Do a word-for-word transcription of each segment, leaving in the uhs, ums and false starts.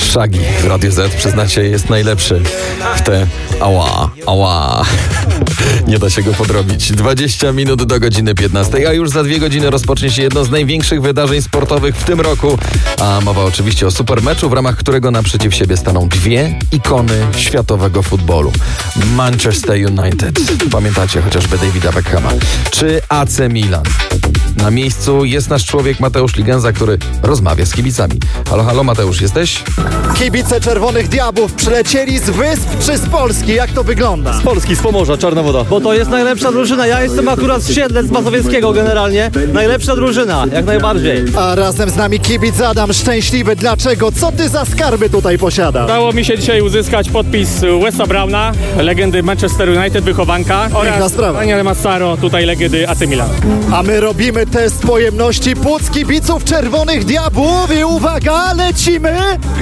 Shaggy w Radiu Z, przyznacie, jest najlepszy w te ała, ała. Nie da się go podrobić. dwadzieścia minut do godziny piętnastej, a już za dwie godziny rozpocznie się jedno z największych wydarzeń sportowych w tym roku. A mowa oczywiście o supermeczu, w ramach którego naprzeciw siebie staną dwie ikony światowego futbolu. Manchester United. Pamiętacie chociażby Davida Beckhama. Czy A C Milan. Na miejscu jest nasz człowiek Mateusz Ligenza, który rozmawia z kibicami. Halo, halo, Mateusz, jesteś? Kibice Czerwonych Diabłów przylecieli z Wysp czy z Polski? Jak to wygląda? Z Polski, z Pomorza, Czarna Woda. Bo to jest najlepsza drużyna. Ja jestem akurat z Siedlec, z Mazowieckiego generalnie. Najlepsza drużyna, jak najbardziej. A razem z nami kibic Adam Szczęśliwy. Dlaczego? Co ty za skarby tutaj posiadasz? Udało mi się dzisiaj uzyskać podpis Wesa Browna, legendy Manchester United, wychowanka, oraz Daniele Massaro, tutaj legendy A C Milan. A my robimy test pojemności płuc kibiców Czerwonych Diabłów i uwaga, lecimy!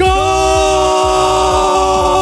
Gol!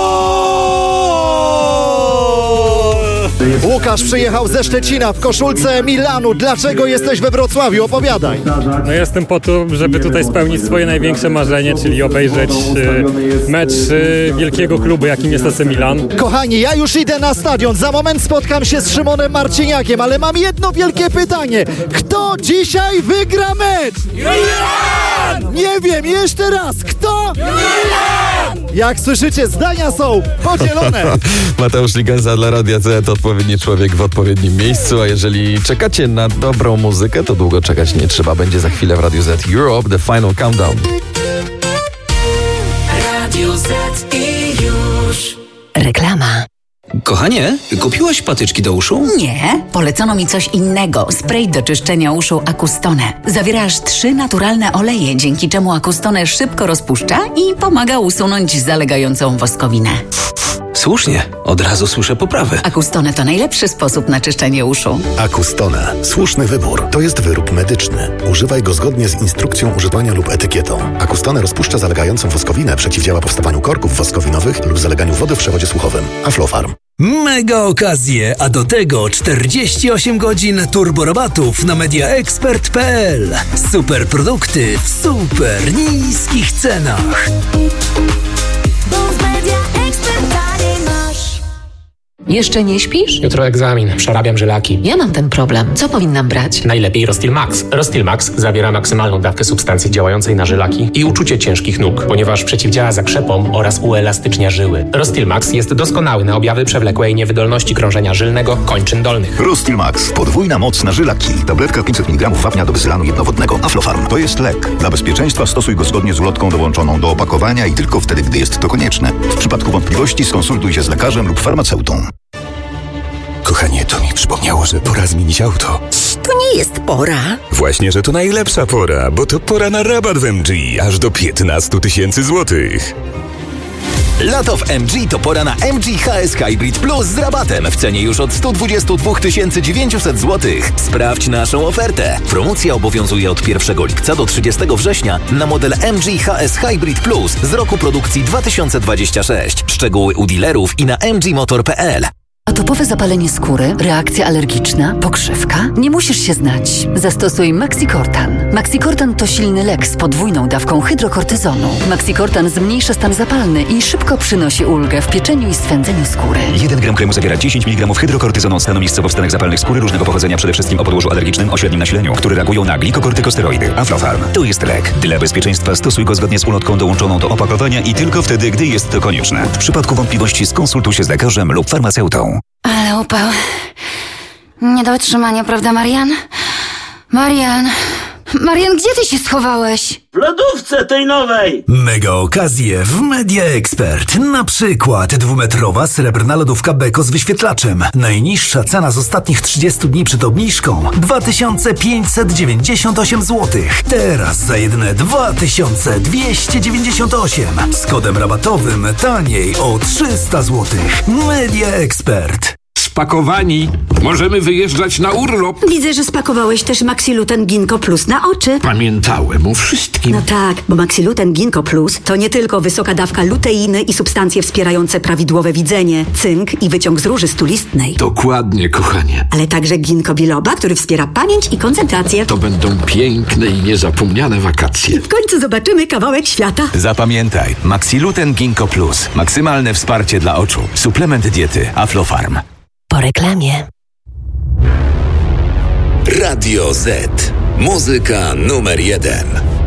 Łukasz przyjechał ze Szczecina w koszulce Milanu. Dlaczego jesteś we Wrocławiu? Opowiadaj. No jestem po to, żeby tutaj spełnić swoje największe marzenie, czyli obejrzeć e, mecz e, wielkiego klubu, jakim jest A C Milan. Kochani, ja już idę na stadion. Za moment spotkam się z Szymonem Marciniakiem, ale mam jedno wielkie pytanie. Kto dzisiaj wygra mecz? Milan! Nie wiem, jeszcze raz. Kto? Milan! Jak słyszycie, zdania są podzielone. Mateusz Ligenza dla Radia Z, odpowiedni człowiek w odpowiednim miejscu, a jeżeli czekacie na dobrą muzykę, to długo czekać nie trzeba. Będzie za chwilę w Radiu Z Europe, The Final Countdown. Radio Z i już. Reklama. Kochanie, kupiłaś patyczki do uszu? Nie, polecono mi coś innego. Spray do czyszczenia uszu Acustone. Zawiera aż trzy naturalne oleje, dzięki czemu Acustone szybko rozpuszcza i pomaga usunąć zalegającą woskowinę. Słusznie, od razu słyszę poprawę. Acustone to najlepszy sposób na czyszczenie uszu. Acustone. Słuszny wybór. To jest wyrób medyczny. Używaj go zgodnie z instrukcją używania lub etykietą. Acustone rozpuszcza zalegającą woskowinę, przeciwdziała powstawaniu korków woskowinowych lub zaleganiu wody w przewodzie słuchowym. Aflofarm. Mega okazje, a do tego czterdzieści osiem godzin turborabatów na mediaexpert kropka p l. Super produkty w super niskich cenach. Jeszcze nie śpisz? Jutro egzamin, przerabiam żylaki. Ja mam ten problem. Co powinnam brać? Najlepiej Rostil Max. Rostil Max zawiera maksymalną dawkę substancji działającej na żylaki i uczucie ciężkich nóg, ponieważ przeciwdziała zakrzepom oraz uelastycznia żyły. Rostil Max jest doskonały na objawy przewlekłej niewydolności krążenia żylnego kończyn dolnych. Rostil Max. Podwójna moc na żylaki. Tabletka pięćset miligramów wapnia do wysylanu jednowodnego. Aflofarm. To jest lek. Dla bezpieczeństwa stosuj go zgodnie z ulotką dołączoną do opakowania i tylko wtedy, gdy jest to konieczne. W przypadku wątpliwości skonsultuj się z lekarzem lub farmaceutą. Kochanie, to mi przypomniało, że pora zmienić auto. To nie jest pora. Właśnie, że to najlepsza pora, bo to pora na rabat w M G, aż do piętnaście tysięcy złotych. Lato w M G to pora na M G H S Hybrid Plus z rabatem w cenie już od sto dwadzieścia dwa tysiące dziewięćset złotych. Sprawdź naszą ofertę. Promocja obowiązuje od pierwszego lipca do trzydziestego września na model M G H S Hybrid Plus z roku produkcji dwa tysiące dwudziestego szóstego. Szczegóły u dealerów i na m g motor kropka p l. Atopowe zapalenie skóry, reakcja alergiczna, pokrzywka? Nie musisz się znać. Zastosuj Maxicortan. Maxicortan to silny lek z podwójną dawką hydrokortyzonu. Maxicortan zmniejsza stan zapalny i szybko przynosi ulgę w pieczeniu i swędzeniu skóry. jeden gram kremu zawiera dziesięć miligramów hydrokortyzonu od stanu miejscowo w stanach zapalnych skóry różnego pochodzenia, przede wszystkim o podłożu alergicznym o średnim nasileniu, które reagują na glikokortykosteroidy. Aflofarm. To jest lek. Dla bezpieczeństwa stosuj go zgodnie z ulotką dołączoną do opakowania i tylko wtedy, gdy jest to konieczne. W przypadku wątpliwości skonsultuj się z lekarzem lub farmaceutą. Ale upał. Nie do wytrzymania, prawda, Marian? Marian... Marian, gdzie ty się schowałeś? W lodówce tej nowej! Mega okazje w Media Expert. Na przykład dwumetrowa srebrna lodówka Beko z wyświetlaczem. Najniższa cena z ostatnich trzydziestu dni przed obniżką dwa tysiące pięćset dziewięćdziesiąt osiem złotych. Teraz za jedyne dwa tysiące dwieście dziewięćdziesiąt osiem. Z kodem rabatowym taniej o trzysta złotych. Media Expert. spakowani. Możemy wyjeżdżać na urlop. Widzę, że spakowałeś też Maxiluten Ginkgo Plus na oczy. Pamiętałem o wszystkim. No tak, bo Maxiluten Ginkgo Plus to nie tylko wysoka dawka luteiny i substancje wspierające prawidłowe widzenie, cynk i wyciąg z róży stulistnej. Dokładnie, kochanie. Ale także ginkgo biloba, który wspiera pamięć i koncentrację. To będą piękne i niezapomniane wakacje. W końcu zobaczymy kawałek świata. Zapamiętaj, Maxiluten Ginkgo Plus. Maksymalne wsparcie dla oczu. Suplement diety Aflofarm. Po reklamie. Radio Z. Muzyka numer jeden.